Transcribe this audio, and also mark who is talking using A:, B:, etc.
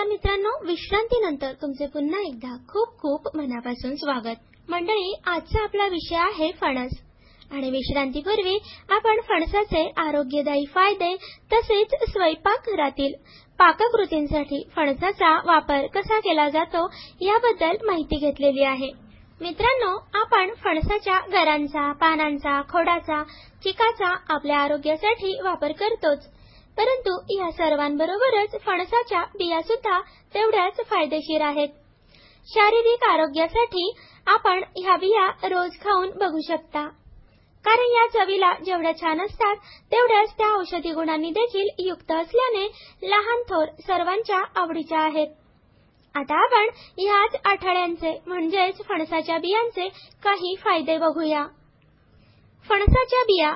A: मित्रांनो, विश्रांतीनंतर तुमचे पुन्हा एकदा खूप खूप मनापासून स्वागत. मंडळी, आजचा आपला विषय आहे फणस. आणि विश्रांतीपूर्वी आपण फणसाचे आरोग्यदायी फायदे तसेच स्वयंपाकघरातील पाककृतींसाठी फणसाचा वापर कसा केला जातो याबद्दल माहिती घेतलेली आहे. मित्रांनो, आपण फणसाच्या गरांचा, पानांचा, खोडाचा, चिकाचा आपल्या आरोग्यासाठी वापर करतोच. परंतु या सर्वांबरोबरच फणसाच्या बिया सुद्धा तेवढ्याच फायदेशीर आहेत. शारीरिक आरोग्यासाठी आपण ह्या बिया रोज खाऊन बघू शकता. कारण या चवीला जेवढ्या छान असतात तेवढ्याच त्या औषधी गुणांनी देखील युक्त असल्याने लहान थोर सर्वांच्या आवडीच्या आहेत. आता आपण ह्याच आठळ्यांचे म्हणजेच फणसाच्या बियांचे काही फायदे बघूया. फणसाच्या बिया